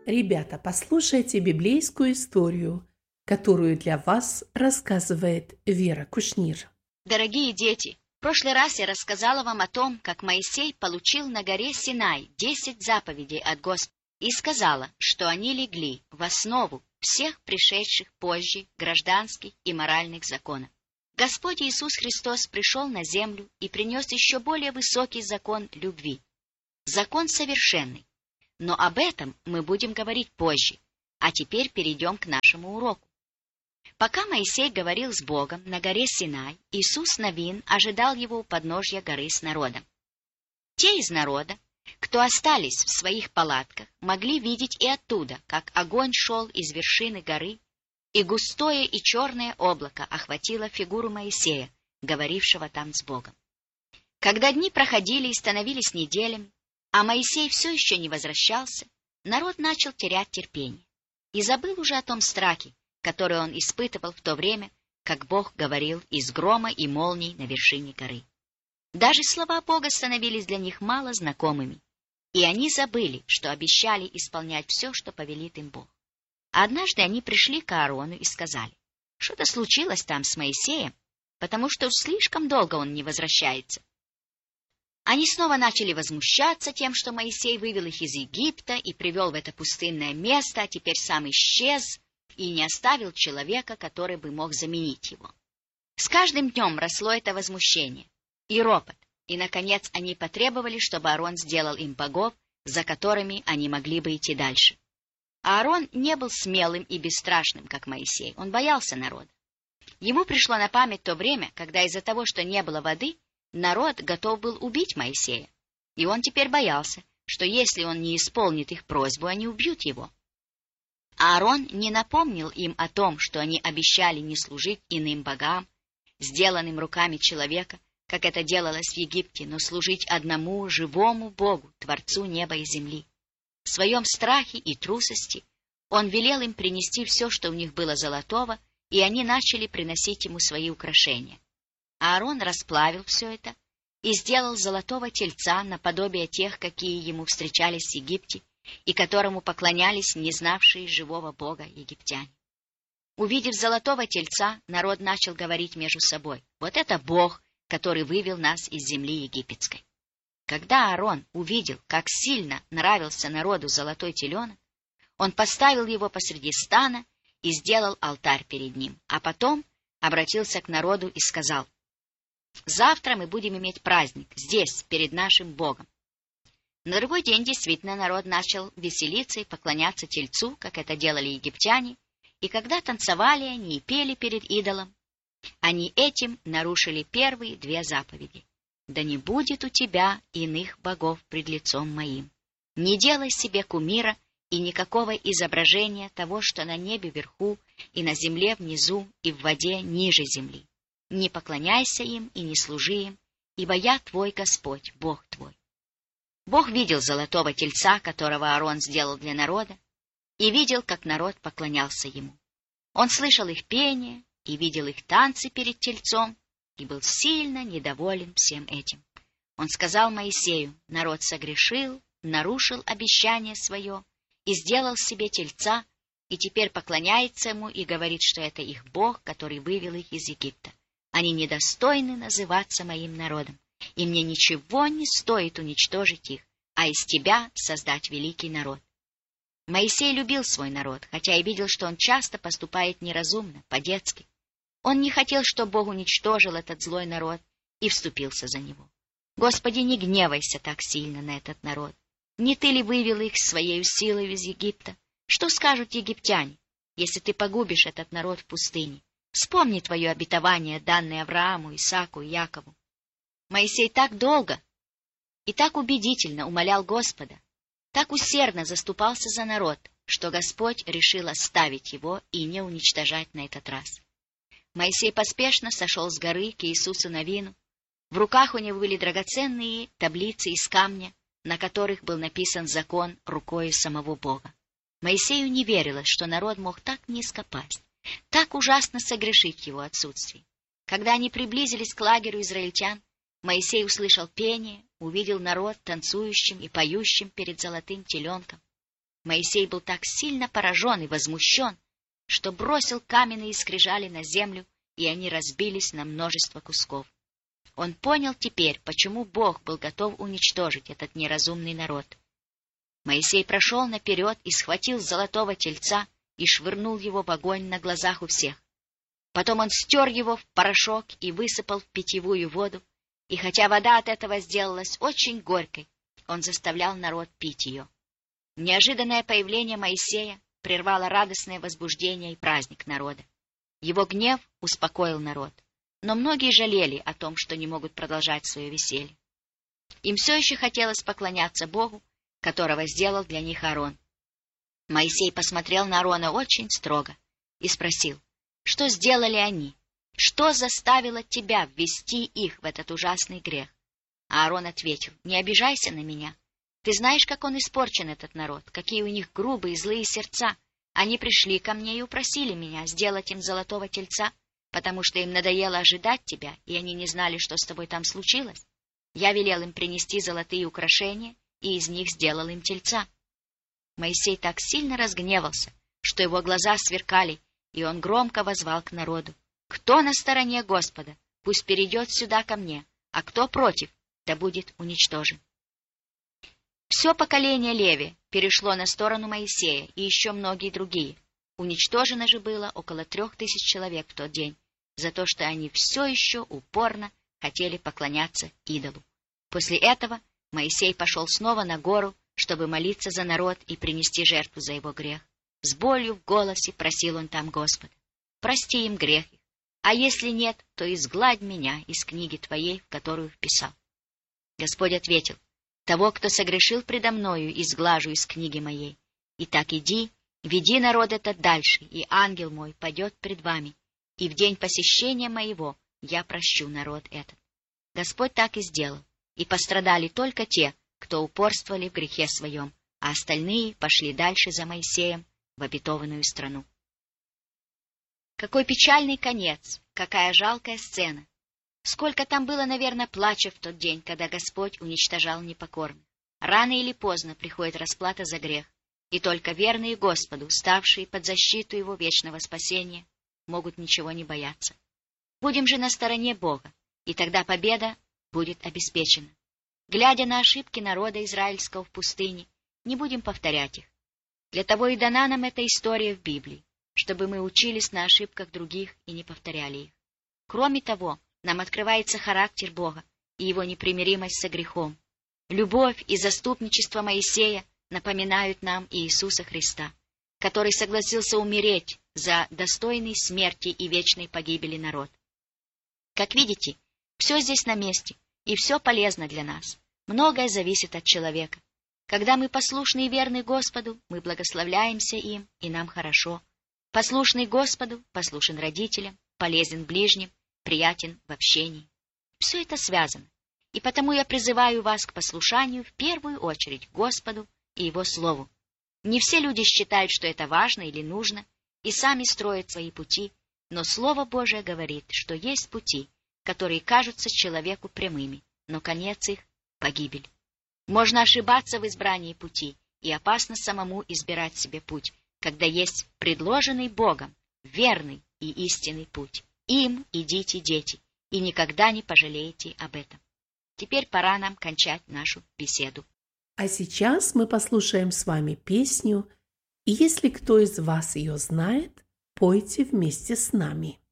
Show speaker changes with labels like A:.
A: Ребята, послушайте библейскую историю, которую для вас рассказывает Вера Кушнир.
B: Дорогие дети, в прошлый раз я рассказала вам о том, как Моисей получил на горе Синай 10 заповедей от Господа и сказала, что они легли в основу всех пришедших позже гражданских и моральных законов. Господь Иисус Христос пришел на землю и принес еще более высокий закон любви. Закон совершенный. Но об этом мы будем говорить позже, а теперь перейдем к нашему уроку. Пока Моисей говорил с Богом на горе Синай, Иисус Навин ожидал его у подножья горы с народом. Те из народа, кто остались в своих палатках, могли видеть и оттуда, как огонь шел из вершины горы, и густое и черное облако охватило фигуру Моисея, говорившего там с Богом. Когда дни проходили и становились неделями, а Моисей все еще не возвращался, народ начал терять терпение и забыл уже о том страхе, который он испытывал в то время, как Бог говорил из грома и молний на вершине горы. Даже слова Бога становились для них мало знакомыми, и они забыли, что обещали исполнять все, что повелит им Бог. Однажды они пришли к Аарону и сказали, что-то случилось там с Моисеем, потому что уж слишком долго он не возвращается. Они снова начали возмущаться тем, что Моисей вывел их из Египта и привел в это пустынное место, а теперь сам исчез и не оставил человека, который бы мог заменить его. С каждым днем росло это возмущение и ропот, и, наконец, они потребовали, чтобы Аарон сделал им богов, за которыми они могли бы идти дальше. Аарон не был смелым и бесстрашным, как Моисей, он боялся народа. Ему пришло на память то время, когда из-за того, что не было воды, народ готов был убить Моисея, и он теперь боялся, что если он не исполнит их просьбу, они убьют его. Аарон не напомнил им о том, что они обещали не служить иным богам, сделанным руками человека, как это делалось в Египте, но служить одному живому Богу, Творцу неба и земли. В своем страхе и трусости он велел им принести все, что у них было золотого, и они начали приносить ему свои украшения. Аарон расплавил все это и сделал золотого тельца наподобие тех, какие ему встречались в Египте, и которому поклонялись не знавшие живого Бога египтяне. Увидев золотого тельца, народ начал говорить между собой: «Вот это Бог, который вывел нас из земли египетской». Когда Аарон увидел, как сильно нравился народу золотой теленок, он поставил его посреди стана и сделал алтарь перед ним, а потом обратился к народу и сказал: «Завтра мы будем иметь праздник здесь, перед нашим Богом». На другой день действительно народ начал веселиться и поклоняться тельцу, как это делали египтяне, и когда танцевали они и пели перед идолом, они этим нарушили первые 2 заповеди. «Да не будет у тебя иных богов пред лицом моим. Не делай себе кумира и никакого изображения того, что на небе вверху, и на земле внизу, и в воде ниже земли. Не поклоняйся им и не служи им, ибо я твой Господь, Бог твой». Бог видел золотого тельца, которого Аарон сделал для народа, и видел, как народ поклонялся ему. Он слышал их пение и видел их танцы перед тельцом, и был сильно недоволен всем этим. Он сказал Моисею: «Народ согрешил, нарушил обещание свое и сделал себе тельца, и теперь поклоняется ему и говорит, что это их Бог, который вывел их из Египта. Они недостойны называться моим народом, и мне ничего не стоит уничтожить их, а из тебя создать великий народ». Моисей любил свой народ, хотя и видел, что он часто поступает неразумно, по-детски. Он не хотел, чтобы Бог уничтожил этот злой народ, и вступился за него. «Господи, не гневайся так сильно на этот народ. Не ты ли вывел их своей силой из Египта? Что скажут египтяне, если ты погубишь этот народ в пустыне? Вспомни твое обетование, данное Аврааму, Исааку и Якову». Моисей так долго и так убедительно умолял Господа, так усердно заступался за народ, что Господь решил оставить его и не уничтожать на этот раз. Моисей поспешно сошел с горы к Иисусу Навину. В руках у него были драгоценные таблицы из камня, на которых был написан закон рукою самого Бога. Моисею не верилось, что народ мог так низко пасть, так ужасно согрешить в его отсутствии. Когда они приблизились к лагерю израильтян, Моисей услышал пение, увидел народ танцующим и поющим перед золотым теленком. Моисей был так сильно поражен и возмущен, что бросил каменные скрижали на землю, и они разбились на множество кусков. Он понял теперь, почему Бог был готов уничтожить этот неразумный народ. Моисей прошел наперед и схватил золотого тельца и швырнул его в огонь на глазах у всех. Потом он стер его в порошок и высыпал в питьевую воду, и хотя вода от этого сделалась очень горькой, он заставлял народ пить ее. Неожиданное появление Моисея прервало радостное возбуждение и праздник народа. Его гнев успокоил народ, но многие жалели о том, что не могут продолжать свое веселье. Им все еще хотелось поклоняться Богу, которого сделал для них Аарон. Моисей посмотрел на Аарона очень строго и спросил: «Что сделали они? Что заставило тебя ввести их в этот ужасный грех?» А Аарон ответил: «Не обижайся на меня. Ты знаешь, как он испорчен, этот народ, какие у них грубые и злые сердца. Они пришли ко мне и упросили меня сделать им золотого тельца, потому что им надоело ожидать тебя, и они не знали, что с тобой там случилось. Я велел им принести золотые украшения, и из них сделал им тельца». Моисей так сильно разгневался, что его глаза сверкали, и он громко воззвал к народу: «Кто на стороне Господа, пусть перейдет сюда ко мне, а кто против, да будет уничтожен». Все поколение Леви перешло на сторону Моисея, и еще многие другие. Уничтожено же было около 3000 человек в тот день, за то, что они все еще упорно хотели поклоняться идолу. После этого Моисей пошел снова на гору, чтобы молиться за народ и принести жертву за его грех. С болью в голосе просил он там Господа: «Прости им грех их, а если нет, то изгладь меня из книги Твоей, в которую вписал». Господь ответил: «Того, кто согрешил предо мною, изглажу из книги моей. Итак, иди, веди народ этот дальше, и ангел мой пойдет пред вами, и в день посещения моего я прощу народ этот». Господь так и сделал, и пострадали только те, кто упорствовали в грехе своем, а остальные пошли дальше за Моисеем в обетованную страну. Какой печальный конец, какая жалкая сцена! Сколько там было, наверное, плача в тот день, когда Господь уничтожал непокорных. Рано или поздно приходит расплата за грех, и только верные Господу, ставшие под защиту Его вечного спасения, могут ничего не бояться. Будем же на стороне Бога, и тогда победа будет обеспечена. Глядя на ошибки народа израильского в пустыне, не будем повторять их. Для того и дана нам эта история в Библии, чтобы мы учились на ошибках других и не повторяли их. Кроме того, нам открывается характер Бога и Его непримиримость со грехом. Любовь и заступничество Моисея напоминают нам Иисуса Христа, который согласился умереть за достойный смерти и вечной погибели народ. Как видите, все здесь на месте, и все полезно для нас. Многое зависит от человека. Когда мы послушны и верны Господу, мы благословляемся им, и нам хорошо. Послушный Господу, послушен родителям, полезен ближним, приятен в общении. Все это связано, и потому я призываю вас к послушанию в первую очередь Господу и Его Слову. Не все люди считают, что это важно или нужно, и сами строят свои пути, но Слово Божие говорит, что есть пути, которые кажутся человеку прямыми, но конец их — погибель. Можно ошибаться в избрании пути, и опасно самому избирать себе путь, когда есть предложенный Богом верный и истинный путь. Им идите, дети, и никогда не пожалеете об этом. Теперь пора нам кончать нашу беседу.
A: А сейчас мы послушаем с вами песню, и если кто из вас ее знает, пойте вместе с нами.